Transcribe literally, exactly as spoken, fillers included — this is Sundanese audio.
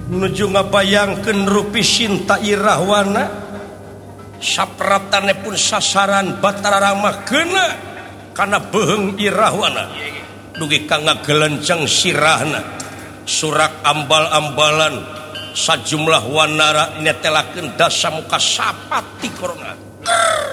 nuju ngabayangkeun rupi Sinta Irahwana sapratane pun sasaran Batara Ramahkeuna kana beheung Irahwana dugi ka ngagelenceng sirahna surak ambal-ambalan sajumlah wanara netelakeun dasa muka sapati corona